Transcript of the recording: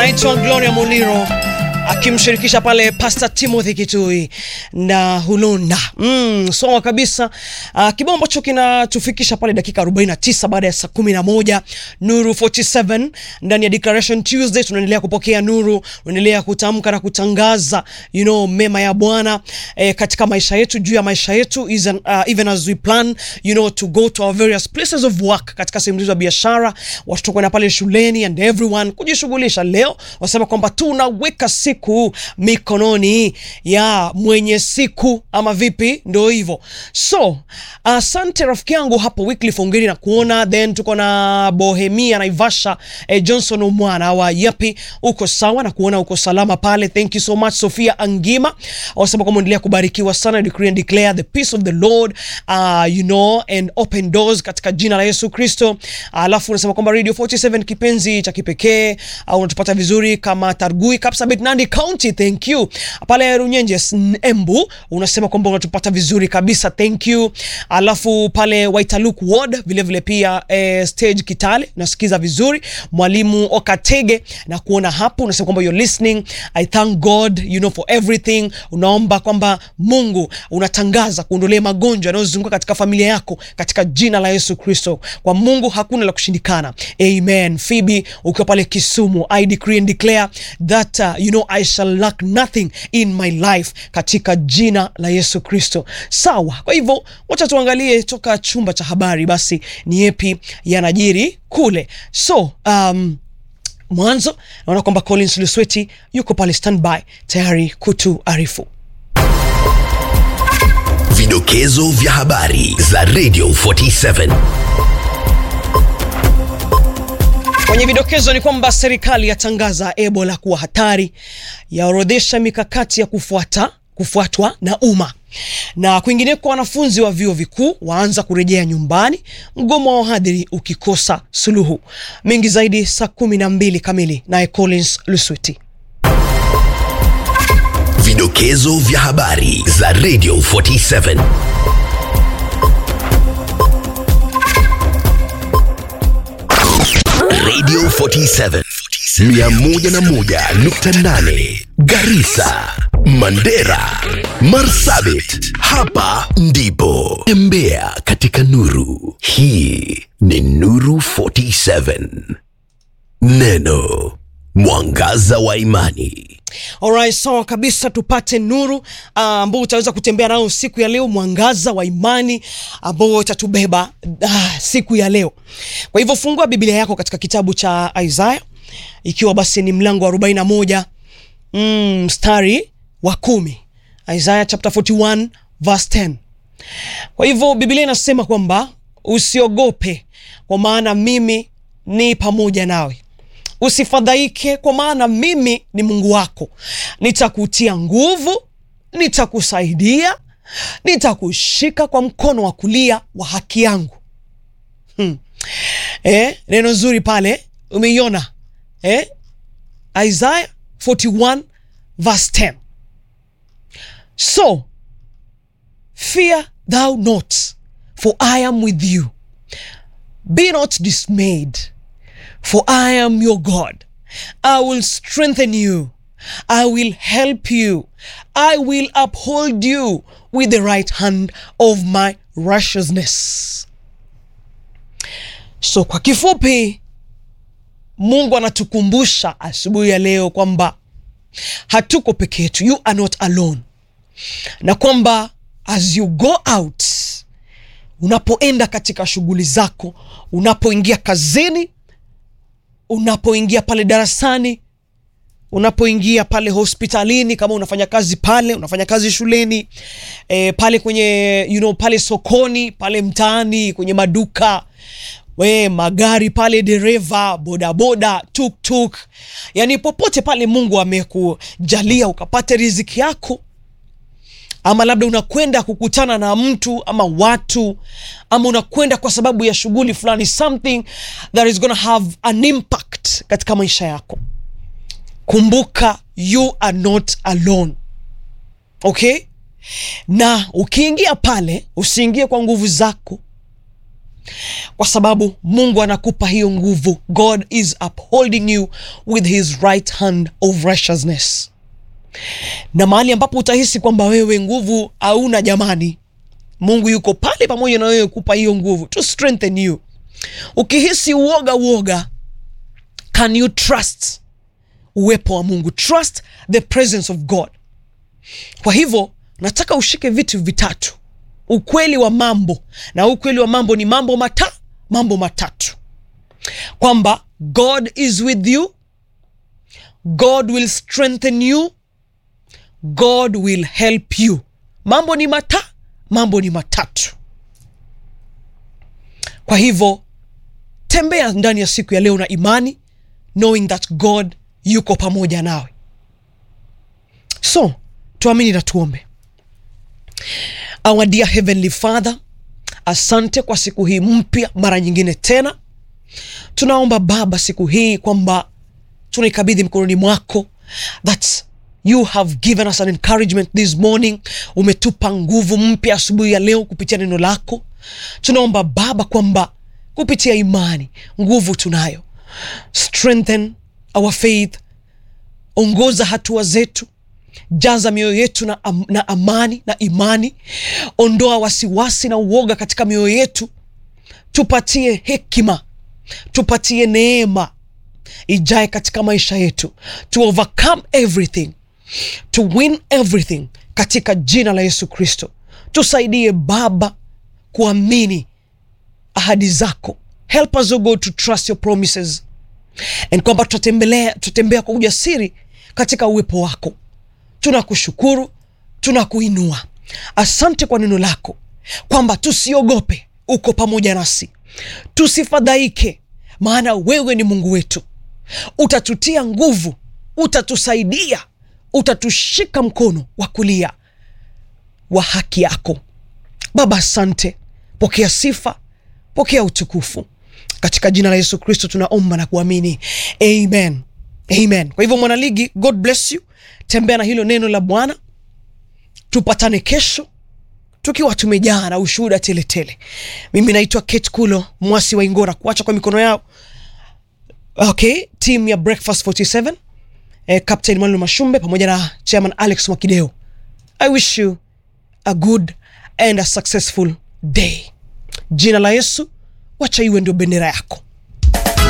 anaitwa Gloria Muliro akimshirikisha pale Pastor Timothy Kitui na Hulunda. Sawa kabisa. Kibao ambacho kinatufikisha pale dakika 49 baada ya saa 11. Nuru 47 ndani ya Declaration Tuesday. Tunaendelea kupokea nuru, tunaendelea kutamka na kutangaza mema ya Bwana katika maisha yetu, juu ya maisha yetu, even as we plan to go to our various places of work, katika sehemu za biashara, watoto kwenda pale shuleni and everyone kujishughulisha. Leo wasema kwamba tunaweka siku mikononi ya mwenye siku, ama vipi? Ndio hivyo. So asante rafiki yangu hapo Wycliffe Ongeri na kuona. Then tuko na Bohemia Naivasha, Johnson Omwana wa Yapi, uko sawa na kuona uko salama pale. Thank you so much. Sofia Angima wasema kwamba endelea kubarikiwa sana. Decree and declare the peace of the Lord and open doors katika jina la Yesu Kristo. Alafu unasema kwamba Radio 47 kipenzi cha kipekee, unatupata vizuri kama Targui, Kapsabet, Nandi County. Thank you. Pale Runyenje Embu unasema kwamba unatupata vizuri kabisa. Thank you. Alafu pale Waitaluk Ward vile vile pia stage Kitale nasikiza vizuri. Mwalimu Okatege na kuona hapo, unasema kwamba you're listening. I thank God for everything. Unaomba kwamba Mungu unatangaza kuondolea magonjwa yanayozunguka katika familia yako katika jina la Yesu Kristo. Kwa Mungu hakuna la kushindikana. Amen. Phoebe ukiwa pale Kisumu, I decree and declare that I shall lack nothing in my life katika jina la Yesu Kristo. Sawa. Kwa hivyo wacha tuangalie toka chumba cha habari basi ni yapi yanajiri kule. So mwanzo naona kwamba Collins Lusweti yuko pale standby tayari kutuarifu vidokezo vya habari za Radio 47. Kwenye vidokezo ni kwamba serikali yatangaza Ebola kuwa hatari, yaorodhesha mikakati ya kufuatwa na umma. Na kwingineko wanafunzi wa vyuo vikuu waanza kurejea nyumbani, mgomo wa wahadhiri ukikosa suluhu. Mengi zaidi saa 12 kamili na Collins Lusweti. Vidokezo vya habari za Radio 47. Radio 47 101.8 Garissa, Mandera, Marsabit. Hapa ndipo tembea katika nuru. Hii ni Nuru 47. Neno mwangaza wa imani. Alright, sawa kabisa. Tupate nuru ambao utaweza kutembea nao siku ya leo, mwangaza wa imani ambao utatubeba siku ya leo. Kwa hivyo fungua Biblia yako katika kitabu cha Isaiah, ikiwa basi ni mlango wa 41 mstari wa 10. Isaiah chapter 41 verse 10. Kwa hivyo Biblia inasema kwamba usiogope, kwa maana mimi ni pamoja nawe. Usifadhaike, kwa maana mimi ni Mungu wako. Nitakutia nguvu, nitakusaidia, nitakushika kwa mkono wa kulia wa haki yangu. Neno nzuri pale, umeiona? Isaiah 41 verse 10. So, fear thou not, for I am with you. Be not dismayed, for I am your God. I will strengthen you. I will help you. I will uphold you with the right hand of my righteousness. So kwa kifupi, Mungu anatukumbusha asubuhi ya leo kwamba hatuko peke yetu. You are not alone. Na kwamba as you go out, unapoenda katika shughuli zako, unapoingia kazini, unapoingia pale darasani, unapoingia pale hospitalini, kama unafanya kazi pale, unafanya kazi shuleni, pale kwenye pale sokoni, pale mtaani, kwenye maduka, magari pale, dereva, bodaboda, tuk-tuk, yani popote pale Mungu amekujalia ukapate riziki yako, ama labda unakwenda kukutana na mtu ama watu, ama unakwenda kwa sababu ya shughuli fulani, something that is going to have an impact katika maisha yako. Kumbuka, you are not alone. Okay? Na ukiingia pale, usiingie kwa nguvu zako, kwa sababu Mungu anakupa hiyo nguvu. God is upholding you with his right hand of righteousness. Na mahali ambapo utahisi kwamba wewe nguvu hauna, jamani, Mungu yuko pale pamoja na wewe kupa hiyo nguvu, to strengthen you. Ukihisi uoga, can you trust uwepo wa Mungu? Trust the presence of God. Kwa hivyo nataka ushike vitu vitatu, ukweli wa mambo, na ukweli wa mambo ni mambo matatu, kwamba God is with you, God will strengthen you, God will help you. Mambo ni matatu. Kwa hivyo tembea ndani ya siku ya leo na imani, knowing that God yuko pamoja nawe. So tuamini na tuombe. Our dear Heavenly Father, asante kwa siku hii mpya mara nyingine tena. Tunaomba Baba siku hii kwamba tunaikabidhi mkononi mwako, that you have given us an encouragement this morning. Umetupa nguvu mpya asubuhi ya leo kupitia neno lako. Tunaomba Baba kwamba kupitia imani nguvu tunayo. Strengthen our faith. Ongoza hatua zetu. Jaza mioyo yetu na amani na imani. Ondoa wasiwasi na uoga katika mioyo yetu. Tupatie hekima, tupatie neema ijae katika maisha yetu, to overcome everything, to win everything, katika jina la Yesu Kristo. Tusaidie Baba kuamini ahadi zako. Help us, O God, to trust your promises, and kwamba tutembea kwa ujasiri katika uwepo wako. Tunakushukuru, tunakuinua. Asante kwa neno lako kwamba tusiogope, uko pamoja nasi. Tusifadhaike, maana wewe ni Mungu wetu. Utatutia nguvu, utatusaidia, utatushika mkono wa kulia wa haki yako. Baba asante, pokea sifa, pokea utukufu. Katika jina la Yesu Kristo tunaomba na kuamini. Amen. Amen. Kwa hivyo mwanaligi, God bless you. Tembea na hilo neno la Bwana. Tupatane kesho tukiwa tumejaa na ushuhuda tele. Mimi naitwa Kate Kulo, mwasi wa Ingora. Kuacha kwa mikono yao. Okay, team ya Breakfast 47, Captain Manuel Mashumbe pamoja na Chairman Alex Mwakideo. I wish you a good and a successful day. Jina la Yesu, wacha iwe ndio bendera yako.